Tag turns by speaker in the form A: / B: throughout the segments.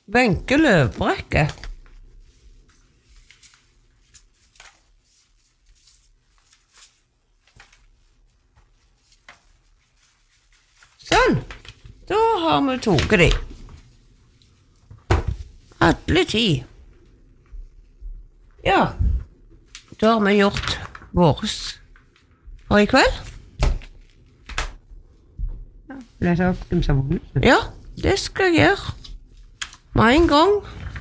A: Wenche Løvbrekke. Sånn, da har vi toget de. Alle 10. Ja, da har vi gjort våres for i kveld.
B: Lese opp dem som vunnet.
A: Ja, det skal jeg gjøre. Med en gang.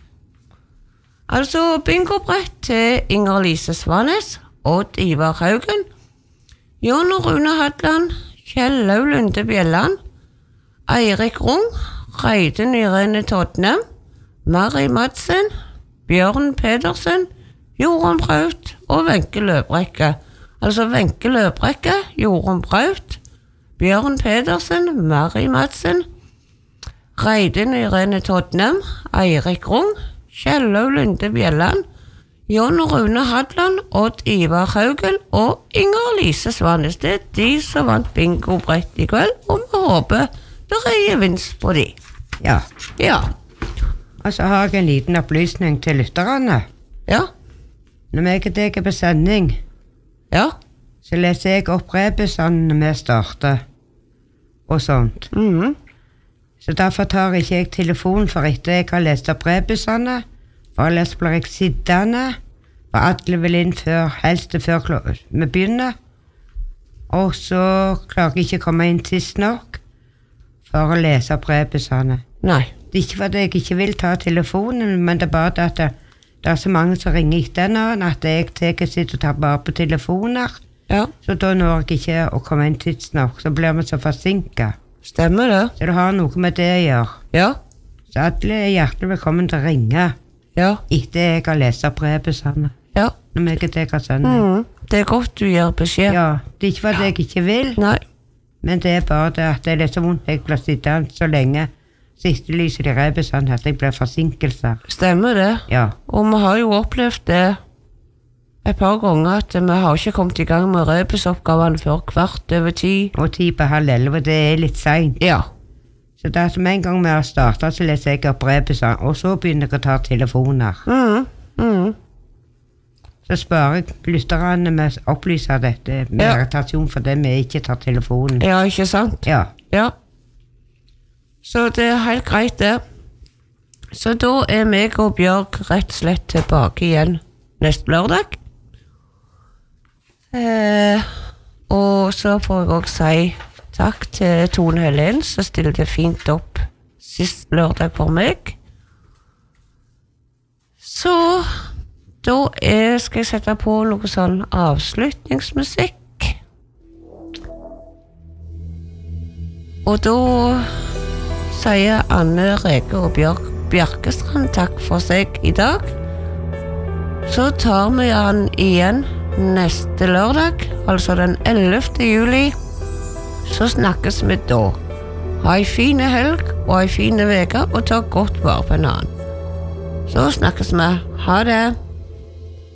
A: Altså, bingobrett til Inger-Lise Svanes, Odd Ivar Haugen, Jon og Rune Hadland, Kjellaug Lunde Bjelland, Eirik Rung, Reiden Irene Todnem, Mari Madsen, Bjørn Pedersen, Jorunn Braut og Wenche Løvbrekke. Altså Wenche Løvbrekke, Jorunn Braut, Bjørn Pedersen, Mari Madsen, Reiden Irene Todnem, Eirik Rung, Kjellaug Lunde Bjelland, Jon og Rune Hadland, Odd Ivar Haugen og Inger-Lise Svanes. Det er de som vant bingobrett i kveld, og vi håper det er gevinst på de.
B: Ja.
A: Ja.
B: Og så har jeg en liten opplysning til lytterne.
A: Ja.
B: Når jeg og deg er på sending,
A: Ja.
B: så leser jeg opp rebusene når vi starter, og sånt. Så derfor tar ikke jeg telefonen for etter jeg har lest opp rebusene, for ellers blir jeg sittende, for alle vil inn helst før vi begynner, og så klarer jeg ikke å komme inn tids nok for å lese opp rebusene.
A: Nei.
B: Det er ikke fordi jeg ikke vil ta telefonen, men det er bare det at det er så mange som ringer etter nå, at jeg sitter og tar bare på telefoner,
A: Ja.
B: så da når jeg ikke å komme inn tids nok, så blir vi så forsinket.
A: Stemmer det.
B: Så det har noe med det å gjøre.
A: Ja.
B: Så alle er hjertelig velkommen til å ringe
A: Ja.
B: etter jeg har lest opp rebusene,
A: Ja.
B: når jeg og deg har sending.
A: Det er godt du gir beskjed.
B: Ja, det er ikke fordi jeg ikke vil,
A: Nei.
B: men det er bare det at det er litt så vondt jeg blir sittende så lenge siste lyset i rebusene at jeg blir forsinkelser.
A: Stemmer det.
B: Ja.
A: Og vi har jo opplevd det et par ganger at vi har ikke kommet i gang med rebusoppgavene før 10:15.
B: Og 10:30, det er litt sent.
A: Ja.
B: Så det er som en gang vi har startet, så leser jeg opp rebusene, og så begynner jeg å ta telefoner. Så spør jeg lytterne med å opplyse dette med irritasjon for det vi ikke tar telefonen.
A: Ja, ikke sant?
B: Ja.
A: Ja. Så det er helt greit det. Så da er meg og Bjørg rett og slett tilbake igjen neste lørdag. Og så får jeg også si takk til Tone Helen, som stilte fint opp sist lørdag for meg. Så da skal jeg sette på noe sånn avslutningsmusikk. Og da sier Anne, Rege og Bjarkestrand takk for seg i dag. Så tar vi han igjen neste lørdag, altså den 11. juli. Så snakkes vi da. Ha en fin helg og en fin veke, og ta godt vare på en annen. Så snakkes vi. Ha det.